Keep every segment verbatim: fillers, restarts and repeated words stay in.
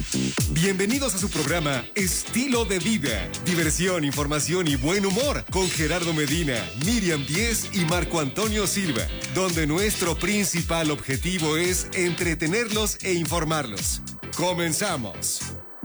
Bienvenidos a su programa Estilo de Vida. Diversión, información y buen humor con Gerardo Medina, Miriam Díez y Marco Antonio Silva, donde nuestro principal objetivo es entretenerlos e informarlos. ¡Comenzamos!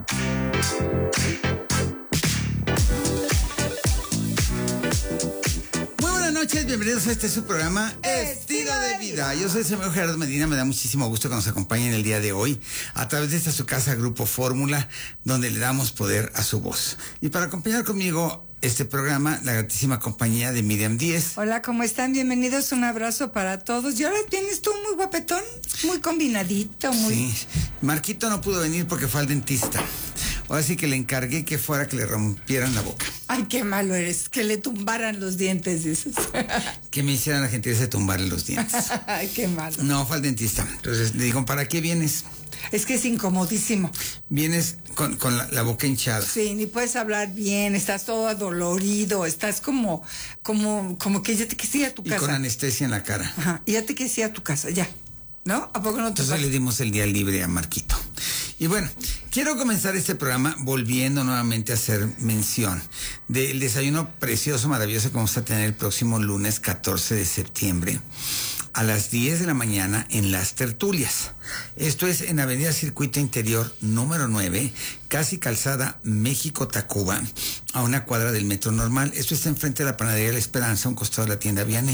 Buenas noches, bienvenidos a este su programa Estilo de Vida. Yo soy el señor Gerardo Medina, me da muchísimo gusto que nos acompañen el día de hoy a través de esta su casa Grupo Fórmula, donde le damos poder a su voz. Y para acompañar conmigo este programa, la gratísima compañía de Miriam Díez. Hola, ¿cómo están? Bienvenidos, un abrazo para todos. Y ahora tienes tú muy guapetón, muy combinadito, muy... Sí, Marquito no pudo venir porque fue al dentista. Ahora sí que le encargué que fuera que le rompieran la boca. Ay, qué malo eres, que le tumbaran los dientes, dices. Que me hicieran la gentileza de tumbarle los dientes. Ay, qué malo. No, fue al dentista. Entonces le digo, ¿para qué vienes? Es que es incomodísimo. Vienes con, con la, la boca hinchada. Sí, ni puedes hablar bien, estás todo adolorido, estás como, como, como que ya te quieres ir a tu y casa. Y con anestesia en la cara. Ajá, y ya te quieres ir a tu casa, ya. ¿No? ¿A poco no te Entonces pasa? le dimos el día libre a Marquito. Y bueno, quiero comenzar este programa volviendo nuevamente a hacer mención del desayuno precioso, maravilloso que vamos a tener el próximo lunes catorce de septiembre a las diez de la mañana en Las Tertulias. Esto es en Avenida Circuito Interior número nueve, casi calzada México-Tacuba, a una cuadra del Metro Normal. Esto está enfrente de la Panadería de la Esperanza, a un costado de la tienda Vianey.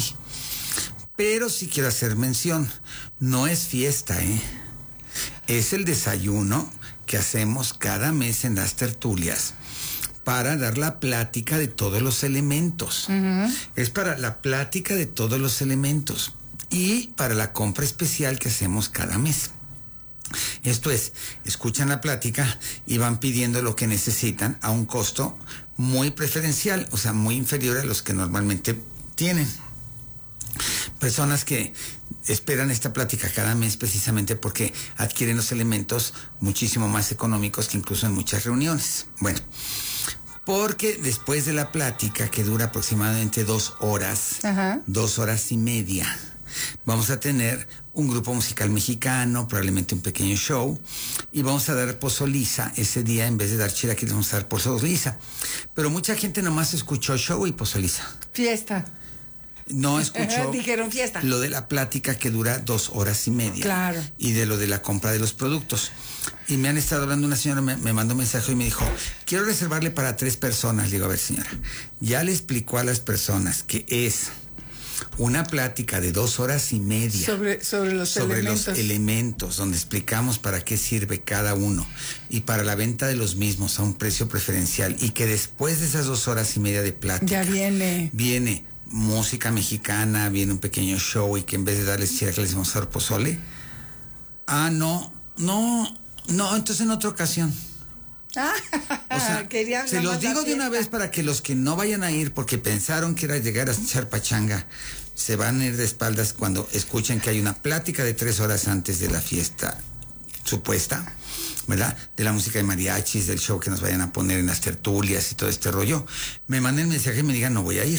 Pero sí quiero hacer mención, no es fiesta, ¿eh? Es el desayuno que hacemos cada mes en Las Tertulias para dar la plática de todos los elementos. Uh-huh. Es para la plática de todos los elementos y para la compra especial que hacemos cada mes. Esto es, escuchan la plática y van pidiendo lo que necesitan a un costo muy preferencial, o sea, muy inferior a los que normalmente tienen. Personas que esperan esta plática cada mes precisamente porque adquieren los elementos muchísimo más económicos que incluso en muchas reuniones. Bueno, porque después de la plática, que dura aproximadamente dos horas, uh-huh. dos horas y media, vamos a tener un grupo musical mexicano, probablemente un pequeño show, y vamos a dar pozoliza ese día. En vez de dar chilaquiles, vamos a dar pozoliza. Pero mucha gente nomás escuchó show y pozoliza. Fiesta. No escuchó Dijeron fiesta. Lo de la plática que dura dos horas y media. Claro. Y de lo de la compra de los productos. Y me han estado hablando, una señora me, me mandó un mensaje y me dijo, quiero reservarle para tres personas. Le digo, a ver, señora, ya le explicó a las personas que es una plática de dos horas y media. Sobre, sobre los sobre elementos. los elementos, donde explicamos para qué sirve cada uno y para la venta de los mismos a un precio preferencial. Y que después de esas dos horas y media de plática. Ya viene. Viene música mexicana, viene un pequeño show y que en vez de darles chilaquiles les vamos a dar pozole. Ah, no, no, no, entonces en otra ocasión. Ah, o sea, se los digo de una vez para que los que no vayan a ir porque pensaron que era llegar a echar pachanga, se van a ir de espaldas cuando escuchen que hay una plática de tres horas antes de la fiesta supuesta, ¿verdad? De la música de mariachis, del show que nos vayan a poner en las tertulias y todo este rollo. Me manden mensaje y me digan, no voy a ir.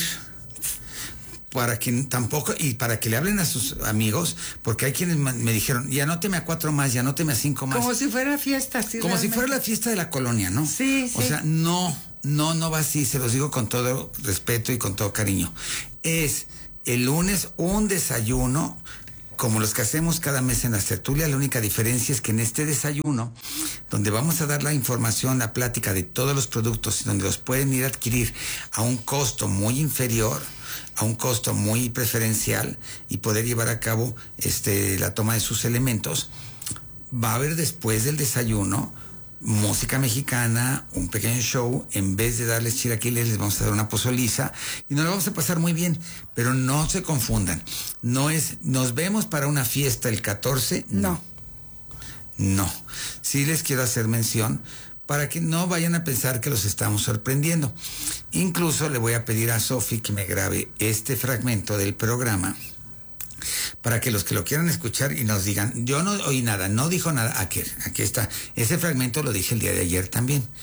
Para que tampoco, y para que le hablen a sus amigos, porque hay quienes me dijeron, y anóteme a cuatro más, y anóteme a cinco más. Como si fuera fiesta, sí. Como realmente. si fuera la fiesta de la colonia, ¿no? Sí, sí. O sea, no, no, no va así, se los digo con todo respeto y con todo cariño. Es el lunes un desayuno, como los que hacemos cada mes en las tertulias. La única diferencia es que en este desayuno, donde vamos a dar la información, la plática de todos los productos, donde los pueden ir a adquirir a un costo muy inferior, a un costo muy preferencial y poder llevar a cabo este la toma de sus elementos, va a haber después del desayuno música mexicana, un pequeño show. En vez de darles chilaquiles, les vamos a dar una pozoliza y nos la vamos a pasar muy bien. Pero no se confundan, no es, nos vemos para una fiesta el catorce, no. No, sí les quiero hacer mención para que no vayan a pensar que los estamos sorprendiendo. Incluso le voy a pedir a Sofi que me grabe este fragmento del programa para que los que lo quieran escuchar y nos digan, yo no oí nada, no dijo nada, aquí, aquí está, ese fragmento lo dije el día de ayer también.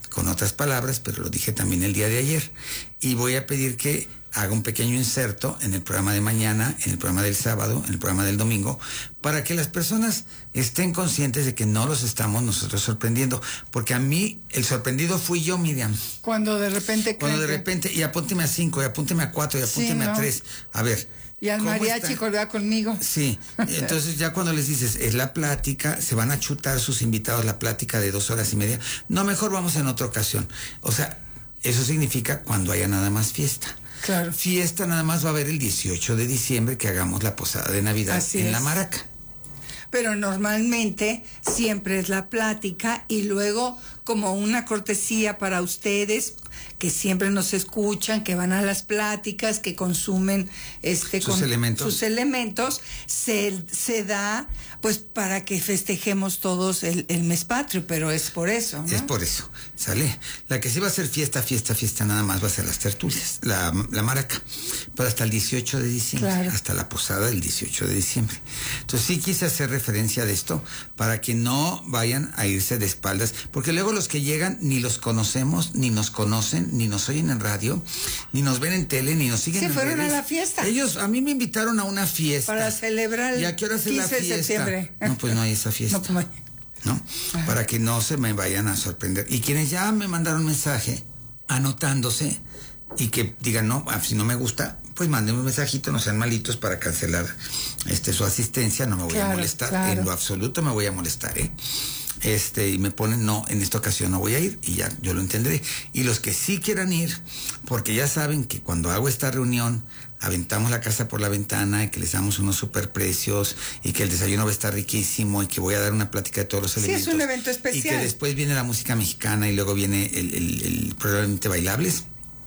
con otras palabras, pero lo dije también el día de ayer. Y voy a pedir que haga un pequeño inserto en el programa de mañana, en el programa del sábado, en el programa del domingo, para que las personas estén conscientes de que no los estamos nosotros sorprendiendo. Porque a mí, el sorprendido fui yo, Miriam. Cuando de repente... Cuando de repente, y apúnteme a cinco, y apúnteme a cuatro, y apúnteme sí, ¿no? a tres. A ver... Y al mariachi colgaba conmigo. Sí, entonces ya cuando les dices, es la plática, se van a chutar sus invitados la plática de dos horas y media. No, mejor vamos en otra ocasión. O sea, eso significa cuando haya nada más fiesta. Claro. Fiesta nada más va a haber el dieciocho de diciembre que hagamos la posada de Navidad Así en es. La Maraca. Pero normalmente siempre es la plática y luego como una cortesía para ustedes que siempre nos escuchan, que van a las pláticas, que consumen este sus con, elementos, sus elementos se, se da pues para que festejemos todos el, el mes patrio, pero es por eso, ¿no? Es por eso, ¿sale? La que sí va a ser fiesta, fiesta, fiesta nada más va a ser las tertulias, la, la Maraca, pero hasta el dieciocho de diciembre, claro. Hasta la posada del dieciocho de diciembre. Entonces sí quise hacer referencia de esto para que no vayan a irse de espaldas, porque luego los que llegan ni los conocemos, ni nos conocen, ni nos oyen en radio, ni nos ven en tele, ni nos siguen en redes. Se fueron redes. a la fiesta. Ellos, a mí me invitaron a una fiesta. Para celebrar el ¿Y a qué hora es la quince de fiesta? septiembre. No, pues no hay esa fiesta. No, pues no hay. ¿No? Ajá. Para que no se me vayan a sorprender. Y quienes ya me mandaron mensaje anotándose y que digan, no, si no me gusta, pues manden un mensajito, no sean malitos para cancelar este su asistencia, no me voy claro, a molestar, claro. En lo absoluto me voy a molestar, ¿eh? Este, y me ponen, no, en esta ocasión no voy a ir, y ya, yo lo entenderé. Y los que sí quieran ir, porque ya saben que cuando hago esta reunión, aventamos la casa por la ventana y que les damos unos superprecios y que el desayuno va a estar riquísimo y que voy a dar una plática de todos los elementos. Sí, es un evento especial. Y que después viene la música mexicana y luego viene el, el, el probablemente bailables.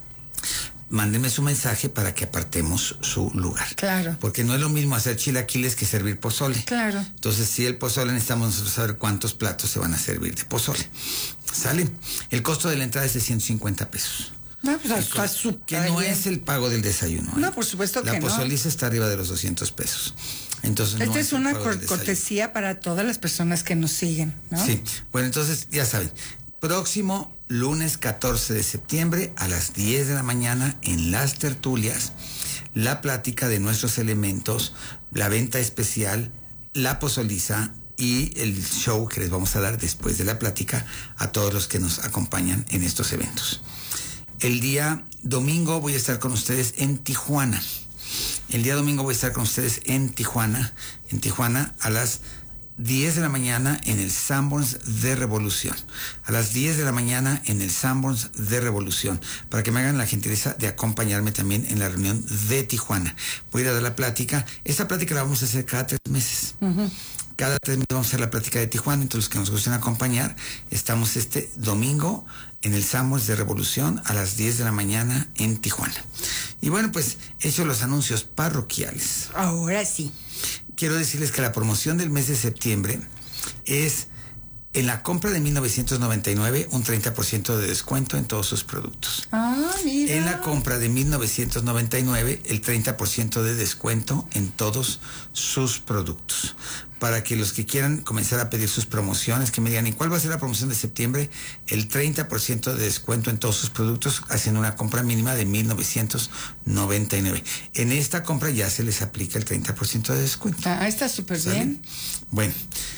Mándenme su mensaje para que apartemos su lugar. Claro. Porque no es lo mismo hacer chilaquiles que servir pozole. Claro. Entonces, si el pozole necesitamos nosotros saber cuántos platos se van a servir de pozole. ¿Sale? El costo de la entrada es de ciento cincuenta pesos. No, pues está súper que no bien. Es el pago del desayuno. ¿eh? No, por supuesto la que no. La pozoliza está arriba de los doscientos pesos. Entonces, Esta no es, es una cor cortesía para todas las personas que nos siguen, ¿no? Sí. Bueno, entonces, ya saben, próximo lunes catorce de septiembre a las diez de la mañana en Las Tertulias, la plática de nuestros elementos, la venta especial, la pozoliza y el show que les vamos a dar después de la plática a todos los que nos acompañan en estos eventos. El día domingo voy a estar con ustedes en Tijuana. El día domingo voy a estar con ustedes en Tijuana, en Tijuana a las diez de la mañana en el Sanborns de Revolución. A las diez de la mañana en el Sanborns de Revolución. Para que me hagan la gentileza de acompañarme también en la reunión de Tijuana. Voy a ir a dar la plática. Esta plática la vamos a hacer cada tres meses. Uh-huh. Cada tres meses vamos a hacer la plática de Tijuana. Entonces, los que nos gusten acompañar, estamos este domingo en el Sanborns de Revolución a las diez de la mañana en Tijuana. Y bueno, pues, hecho los anuncios parroquiales. Ahora sí. Quiero decirles que la promoción del mes de septiembre es en la compra de mil novecientos noventa y nueve un treinta por ciento de descuento en todos sus productos. Ah, mira. En la compra de mil novecientos noventa y nueve el treinta por ciento de descuento en todos sus productos. Para que los que quieran comenzar a pedir sus promociones, que me digan, ¿y cuál va a ser la promoción de septiembre? El treinta por ciento de descuento en todos sus productos, haciendo una compra mínima de mil novecientos noventa y nueve. En esta compra ya se les aplica el treinta por ciento de descuento. Ah, está súper bien. Bueno,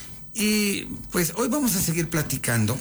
y pues hoy vamos a seguir platicando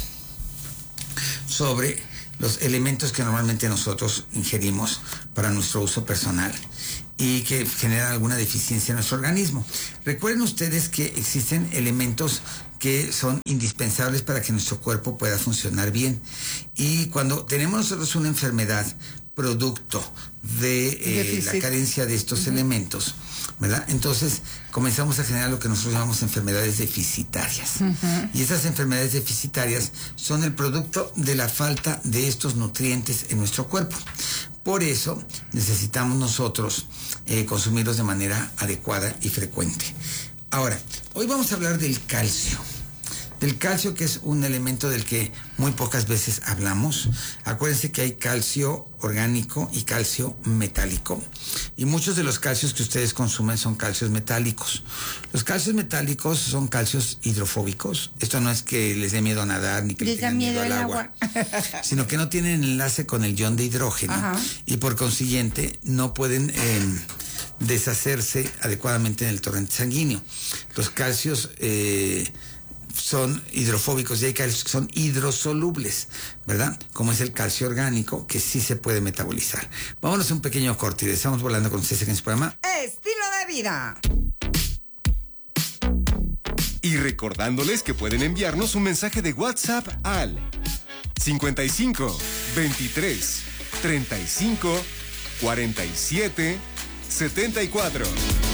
sobre los elementos que normalmente nosotros ingerimos para nuestro uso personal y que generan alguna deficiencia en nuestro organismo. Recuerden ustedes que existen elementos que son indispensables para que nuestro cuerpo pueda funcionar bien. Y cuando tenemos nosotros una enfermedad producto de eh, la carencia de estos uh-huh. elementos, ¿verdad? Entonces comenzamos a generar lo que nosotros llamamos enfermedades deficitarias. Uh-huh. Y esas enfermedades deficitarias son el producto de la falta de estos nutrientes en nuestro cuerpo. Por eso necesitamos nosotros eh, consumirlos de manera adecuada y frecuente. Ahora, hoy vamos a hablar del calcio. Del calcio, que es un elemento del que muy pocas veces hablamos. Acuérdense que hay calcio orgánico y calcio metálico. Y muchos de los calcios que ustedes consumen son calcios metálicos. Los calcios metálicos son calcios hidrofóbicos. Esto no es que les dé miedo a nadar ni que les tengan miedo al agua, agua. sino que no tienen enlace con el ion de hidrógeno. Ajá. Y por consiguiente no pueden eh, deshacerse adecuadamente en el torrente sanguíneo. Los calcios eh, son hidrofóbicos y hay calcios que son hidrosolubles, ¿verdad? Como es el calcio orgánico, que sí se puede metabolizar. Vámonos a un pequeño corte y estamos volando con ustedes en su programa Estilo de Vida. Y recordándoles que pueden enviarnos un mensaje de WhatsApp al cincuenta y cinco, veintitrés, treinta y cinco, cuarenta y siete, setenta y cuatro.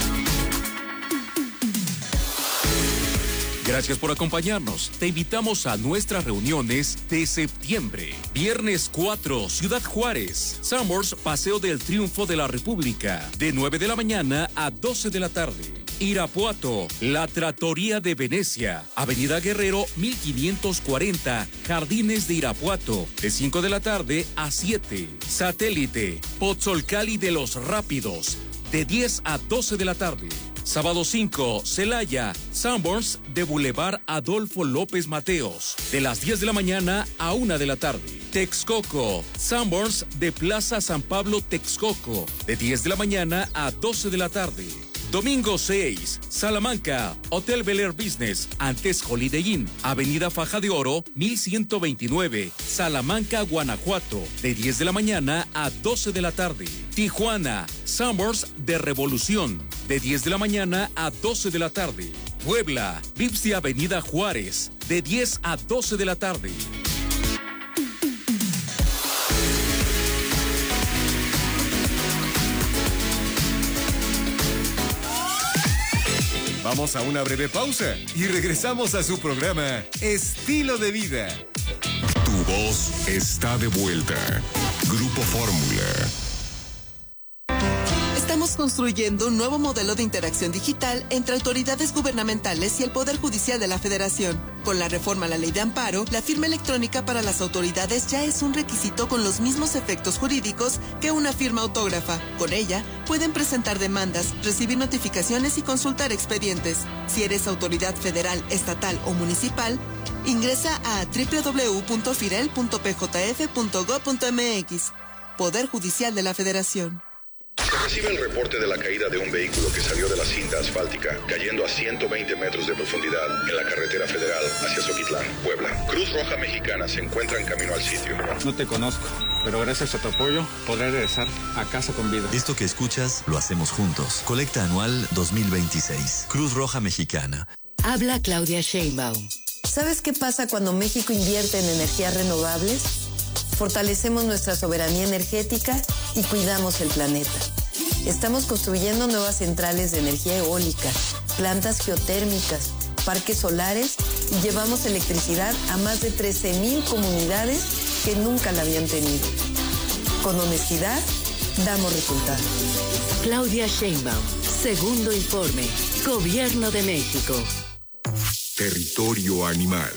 Gracias por acompañarnos. Te invitamos a nuestras reuniones de septiembre. Viernes cuatro, Ciudad Juárez. Summers, Paseo del Triunfo de la República. De nueve de la mañana a doce de la tarde. Irapuato, La Trattoria de Venecia. Avenida Guerrero, mil quinientos cuarenta. Jardines de Irapuato. De cinco de la tarde a siete. Satélite, Pozzolcali de los Rápidos. De diez a doce de la tarde. Sábado cinco, Celaya, Sanborns de Boulevard Adolfo López Mateos, de las diez de la mañana a una de la tarde. Texcoco, Sanborns de Plaza San Pablo Texcoco, de diez de la mañana a doce de la tarde. Domingo seis, Salamanca, Hotel Bel Air Business, antes Holiday Inn, Avenida Faja de Oro, mil ciento veintinueve, Salamanca, Guanajuato, de diez de la mañana a doce de la tarde. Tijuana, Summers de Revolución, de diez de la mañana a doce de la tarde. Puebla, Vips de Avenida Juárez, de diez a doce de la tarde. Vamos a una breve pausa y regresamos a su programa Estilo de Vida. Tu voz está de vuelta. Grupo Fórmula. Estamos construyendo un nuevo modelo de interacción digital entre autoridades gubernamentales y el Poder Judicial de la Federación. Con la reforma a la Ley de Amparo, la firma electrónica para las autoridades ya es un requisito con los mismos efectos jurídicos que una firma autógrafa. Con ella, pueden presentar demandas, recibir notificaciones y consultar expedientes. Si eres autoridad federal, estatal o municipal, ingresa a doble u doble u doble u punto firel punto p j f punto gob punto m x. Poder Judicial de la Federación. Se recibe el reporte de la caída de un vehículo que salió de la cinta asfáltica, cayendo a ciento veinte metros de profundidad en la carretera federal hacia Zoquitlán, Puebla. Cruz Roja Mexicana se encuentra en camino al sitio. No te conozco, pero gracias a tu apoyo podré regresar a casa con vida. Esto que escuchas lo hacemos juntos. Colecta anual dos mil veintiséis. Cruz Roja Mexicana. Habla Claudia Sheinbaum. ¿Sabes qué pasa cuando México invierte en energías renovables? Fortalecemos nuestra soberanía energética y cuidamos el planeta. Estamos construyendo nuevas centrales de energía eólica, plantas geotérmicas, parques solares y llevamos electricidad a más de trece mil comunidades que nunca la habían tenido. Con honestidad, damos resultados. Claudia Sheinbaum, segundo informe, Gobierno de México. Territorio animal.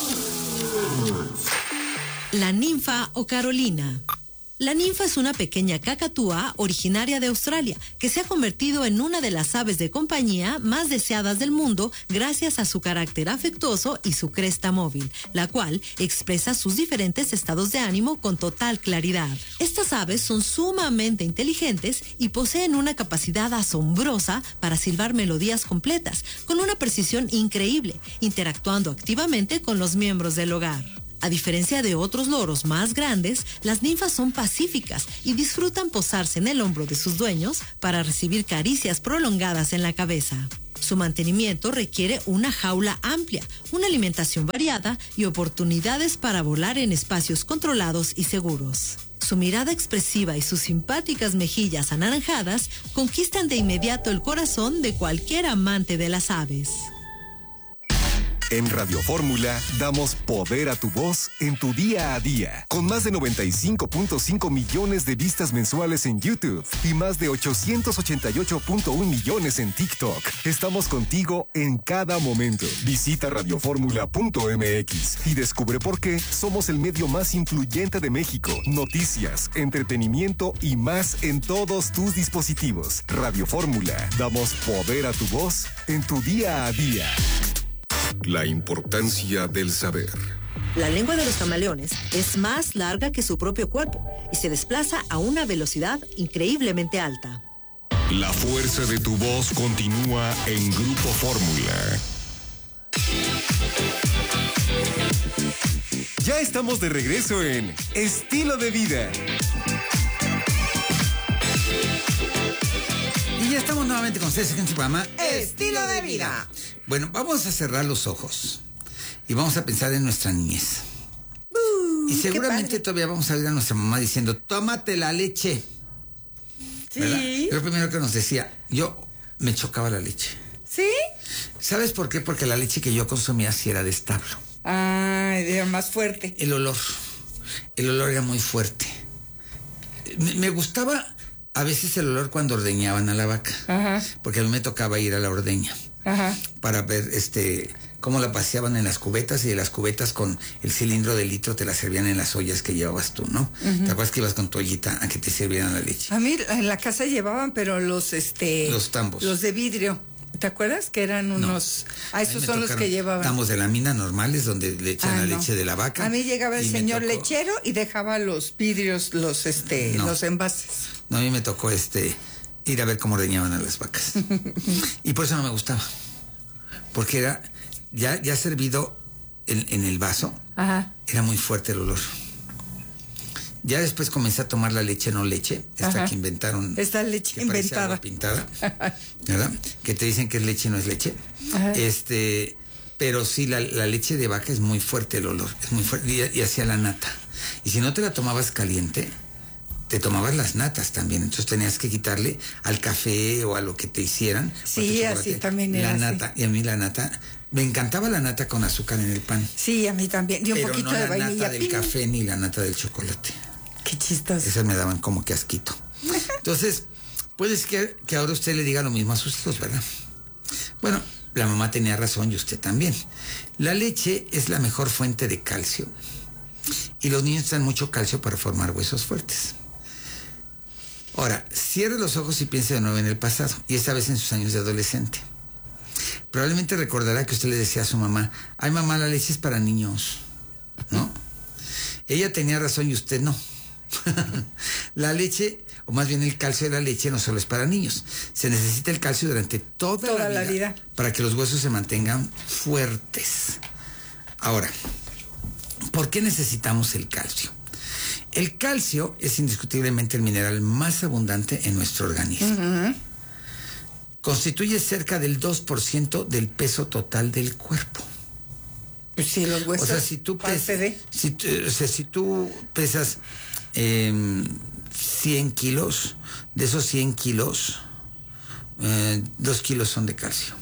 La ninfa o Carolina. La ninfa es una pequeña cacatúa originaria de Australia que se ha convertido en una de las aves de compañía más deseadas del mundo gracias a su carácter afectuoso y su cresta móvil, la cual expresa sus diferentes estados de ánimo con total claridad. Estas aves son sumamente inteligentes y poseen una capacidad asombrosa para silbar melodías completas, con una precisión increíble, interactuando activamente con los miembros del hogar. A diferencia de otros loros más grandes, las ninfas son pacíficas y disfrutan posarse en el hombro de sus dueños para recibir caricias prolongadas en la cabeza. Su mantenimiento requiere una jaula amplia, una alimentación variada y oportunidades para volar en espacios controlados y seguros. Su mirada expresiva y sus simpáticas mejillas anaranjadas conquistan de inmediato el corazón de cualquier amante de las aves. En Radio Fórmula damos poder a tu voz en tu día a día. Con más de noventa y cinco punto cinco millones de vistas mensuales en YouTube y más de ochocientos ochenta y ocho punto uno millones en TikTok. Estamos contigo en cada momento. Visita radio fórmula punto m x y descubre por qué somos el medio más influyente de México. Noticias, entretenimiento y más en todos tus dispositivos. Radio Fórmula. Damos poder a tu voz en tu día a día. La importancia del saber. La lengua de los camaleones es más larga que su propio cuerpo y se desplaza a una velocidad increíblemente alta. La fuerza de tu voz continúa en Grupo Fórmula. Ya estamos de regreso en Estilo de Vida. Y ya estamos nuevamente con ustedes en su programa Estilo de Vida. Bueno, vamos a cerrar los ojos y vamos a pensar en nuestra niñez. Uh, y seguramente todavía vamos a oír a nuestra mamá diciendo, tómate la leche. Sí. ¿Verdad? Lo primero que nos decía, yo me chocaba la leche. ¿Sí? ¿Sabes por qué? Porque la leche que yo consumía sí era de establo. Ah, era más fuerte. El olor. El olor era muy fuerte. Me, me gustaba a veces el olor cuando ordeñaban a la vaca. Ajá. Porque a mí me tocaba ir a la ordeña. Ajá. Para ver este cómo la paseaban en las cubetas, y de las cubetas con el cilindro de litro te la servían en las ollas que llevabas tú, ¿no? Uh-huh. ¿Te acuerdas que ibas con tu ollita a que te sirvieran la leche? A mí en la casa llevaban, pero los este los tambos. Los de vidrio. ¿Te acuerdas? Que eran unos... No. Ah, esos son los que llevaban. Tambos de la mina normales donde le echan ah, la no. leche de la vaca. A mí llegaba el señor tocó... lechero y dejaba los vidrios, los este, no. los envases. No, a mí me tocó este ir a ver cómo ordeñaban a las vacas. Y por eso no me gustaba. Porque era ya, ya servido en, en el vaso. Ajá. Era muy fuerte el olor. Ya después comencé a tomar la leche no leche, esta Ajá. que inventaron. Esta leche inventada. Agua pintada, ¿verdad? Que te dicen que es leche y no es leche. Ajá. Este, pero sí, la, la leche de vaca es muy fuerte el olor, es muy fuerte, y, y hacía la nata. Y si no te la tomabas caliente, te tomabas las natas también, entonces tenías que quitarle al café o a lo que te hicieran. Sí, así también era. La nata, así. Y a mí la nata, me encantaba la nata con azúcar en el pan. Sí, a mí también, y un pero poquito no de la vainilla. Nata del café ni la nata del chocolate. Qué chistoso. Esas me daban como que asquito. Entonces, puede ser que, que ahora usted le diga lo mismo a sus hijos, ¿verdad? Bueno, la mamá tenía razón y usted también. La leche es la mejor fuente de calcio. Y los niños necesitan mucho calcio para formar huesos fuertes. Ahora, cierre los ojos y piense de nuevo en el pasado, y esta vez en sus años de adolescente. Probablemente recordará que usted le decía a su mamá, ay mamá, la leche es para niños, ¿no? Ella tenía razón y usted no. La leche, o más bien el calcio de la leche, no solo es para niños. Se necesita el calcio durante toda, toda la, vida la vida para que los huesos se mantengan fuertes. Ahora, ¿por qué necesitamos el calcio? El calcio es indiscutiblemente el mineral más abundante en nuestro organismo. Uh-huh. Constituye cerca del dos por ciento del peso total del cuerpo. Pues sí, los huesos. O sea, si tú pesas, si, o sea, si tú pesas eh, cien kilos, de esos cien kilos, eh, dos kilos son de calcio.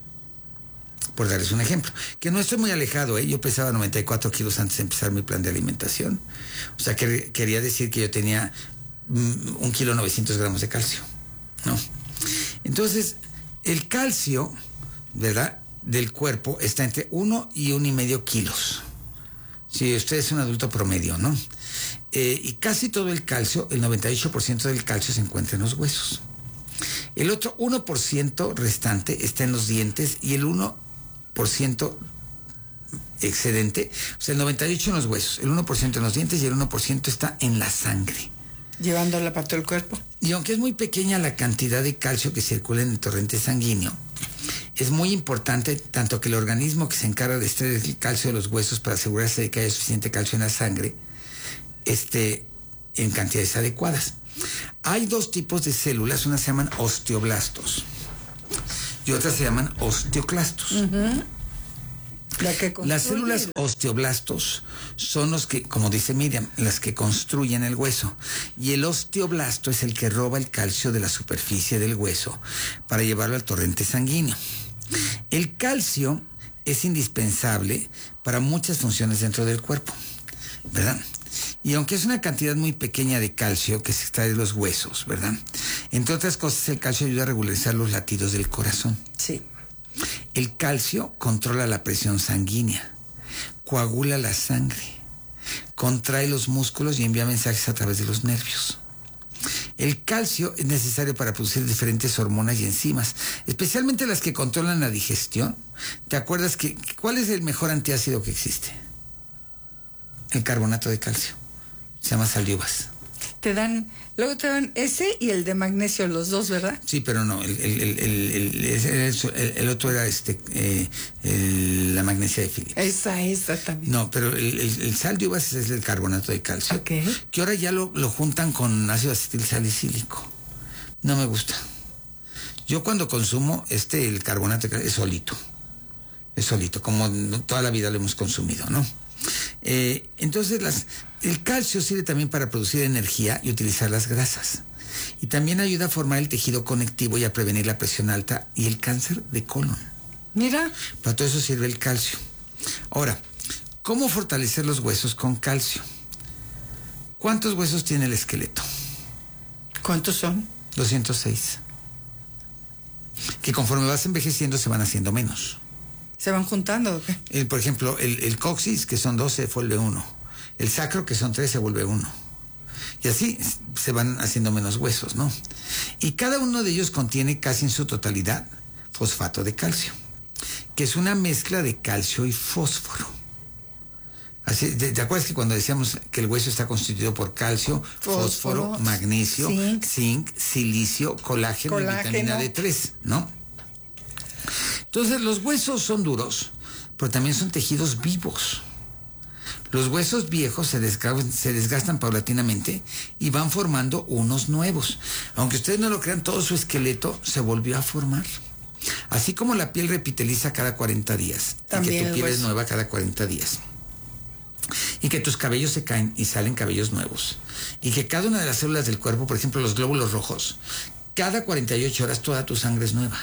Por darles un ejemplo. Que no estoy muy alejado, ¿eh? Yo pesaba noventa y cuatro kilos antes de empezar mi plan de alimentación. O sea, que quería decir que yo tenía mm, un kilo novecientos gramos de calcio, ¿no? Entonces, el calcio, ¿verdad?, del cuerpo está entre uno y uno y medio kilos. Si usted es un adulto promedio, ¿no? Eh, y casi todo el calcio, el noventa y ocho por ciento del calcio se encuentra en los huesos. El otro uno por ciento restante está en los dientes y el uno por ciento excedente, o sea, el noventa y ocho por ciento en los huesos, el uno por ciento en los dientes y el uno por ciento está en la sangre. Llevándola para todo el cuerpo. Y aunque es muy pequeña la cantidad de calcio que circula en el torrente sanguíneo, es muy importante tanto que el organismo que se encarga de extraer el calcio de los huesos para asegurarse de que haya suficiente calcio en la sangre esté en cantidades adecuadas. Hay dos tipos de células, unas se llaman osteoblastos y otras se llaman osteoclastos. Uh-huh. La que Las células osteoblastos son los que, como dice Miriam, las que construyen el hueso. Y el osteoblasto es el que roba el calcio de la superficie del hueso para llevarlo al torrente sanguíneo. El calcio es indispensable para muchas funciones dentro del cuerpo, ¿verdad? Y aunque es una cantidad muy pequeña de calcio que se extrae de los huesos, ¿verdad? Entre otras cosas, el calcio ayuda a regularizar los latidos del corazón. Sí. El calcio controla la presión sanguínea, coagula la sangre, contrae los músculos y envía mensajes a través de los nervios. El calcio es necesario para producir diferentes hormonas y enzimas, especialmente las que controlan la digestión. ¿Te acuerdas que cuál es el mejor antiácido que existe? El carbonato de calcio. Se llama sal de uvas. Te dan, luego te dan ese y el de magnesio, los dos, ¿verdad? Sí, pero no, el, el, el, el, el, el, el otro era este eh, el, la magnesia de Phillips. Esa, esa también. No, pero el, el, el sal de uvas es el carbonato de calcio. Ok. Que ahora ya lo, lo juntan con ácido acetil salicílico. No me gusta. Yo cuando consumo este, el carbonato de calcio, es solito. Es solito, como toda la vida lo hemos consumido, ¿no? Eh, entonces las, el calcio sirve también para producir energía y utilizar las grasas. Y también ayuda a formar el tejido conectivo y a prevenir la presión alta y el cáncer de colon. Mira. Para todo eso sirve el calcio. Ahora, ¿cómo fortalecer los huesos con calcio? ¿Cuántos huesos tiene el esqueleto? ¿Cuántos son? doscientos seis. Que conforme vas envejeciendo se van haciendo menos. ¿Se van juntando o qué? El, por ejemplo, el, el coxis, que son doce, vuelve uno. El sacro, que son tres, se vuelve uno. Y así se van haciendo menos huesos, ¿no? Y cada uno de ellos contiene casi en su totalidad fosfato de calcio, que es una mezcla de calcio y fósforo. Así, ¿te, te acuerdas que cuando decíamos que el hueso está constituido por calcio, fósforo, fósforo magnesio, zinc, zinc, silicio, colágeno, colágeno y vitamina D tres, ¿no? Entonces, los huesos son duros, pero también son tejidos vivos. Los huesos viejos se desgastan, se desgastan paulatinamente y van formando unos nuevos. Aunque ustedes no lo crean, todo su esqueleto se volvió a formar. Así como la piel repiteliza cada cuarenta días. También y que tu piel es nueva cada cuarenta días. Y que tus cabellos se caen y salen cabellos nuevos. Y que cada una de las células del cuerpo, por ejemplo, los glóbulos rojos, cada cuarenta y ocho horas toda tu sangre es nueva.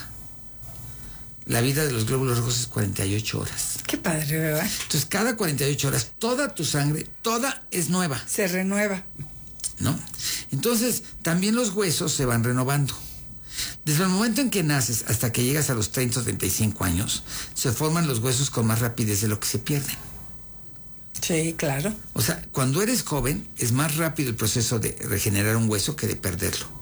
La vida de los glóbulos rojos es cuarenta y ocho horas. Qué padre, ¿verdad? Entonces, cada cuarenta y ocho horas, toda tu sangre, toda es nueva. Se renueva. ¿No? Entonces, también los huesos se van renovando. Desde el momento en que naces hasta que llegas a los treinta o treinta y cinco años, se forman los huesos con más rapidez de lo que se pierden. Sí, claro. O sea, cuando eres joven, es más rápido el proceso de regenerar un hueso que de perderlo.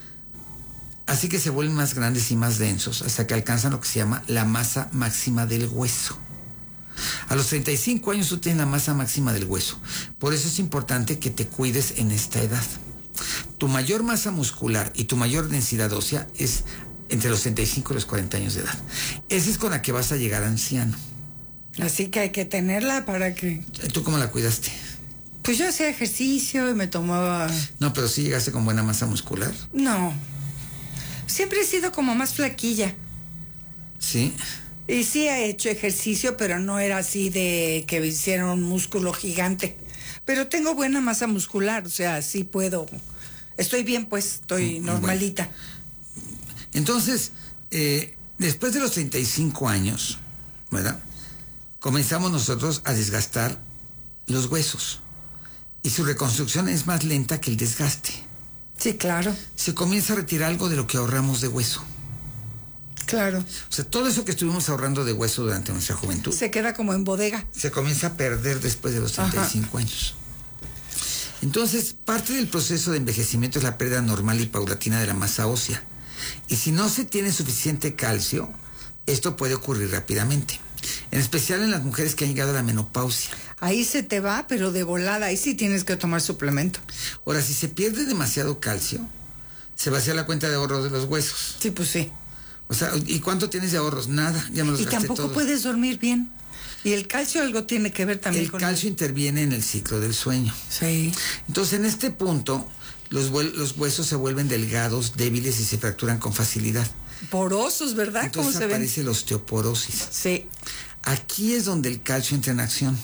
Así que se vuelven más grandes y más densos hasta que alcanzan lo que se llama la masa máxima del hueso. A los treinta y cinco años tú tienes la masa máxima del hueso. Por eso es importante que te cuides en esta edad. Tu mayor masa muscular y tu mayor densidad ósea es entre los treinta y cinco y los cuarenta años de edad. Esa es con la que vas a llegar anciano. Así que hay que tenerla para que... ¿Tú cómo la cuidaste? Pues yo hacía ejercicio y me tomaba... No, pero sí llegaste con buena masa muscular. No. Siempre he sido como más flaquilla. ¿Sí? Y sí he hecho ejercicio, pero no era así de que me hiciera un músculo gigante. Pero tengo buena masa muscular, o sea, sí puedo. Estoy bien, pues, estoy normalita. Bueno. Entonces, eh, después de los treinta y cinco años, ¿verdad? Comenzamos nosotros a desgastar los huesos. Y su reconstrucción es más lenta que el desgaste. Sí, claro. Se comienza a retirar algo de lo que ahorramos de hueso. Claro. O sea, todo eso que estuvimos ahorrando de hueso durante nuestra juventud. Se queda como en bodega. Se comienza a perder después de los treinta y cinco Ajá. años. Entonces, parte del proceso de envejecimiento es la pérdida normal y paulatina de la masa ósea. Y si no se tiene suficiente calcio, esto puede ocurrir rápidamente. En especial en las mujeres que han llegado a la menopausia. Ahí se te va, pero de volada, ahí sí tienes que tomar suplemento. Ahora, si se pierde demasiado calcio, se vacía la cuenta de ahorros de los huesos. Sí, pues sí. O sea, ¿y cuánto tienes de ahorros? Nada, ya me los y gasté tampoco todos. Puedes dormir bien. Y el calcio algo tiene que ver también el con... El calcio interviene en el ciclo del sueño. Sí. Entonces, en este punto, los, los huesos se vuelven delgados, débiles y se fracturan con facilidad. Porosos, ¿verdad? Entonces ¿Cómo se aparece ven? la osteoporosis. Sí. Aquí es donde el calcio entra en acción.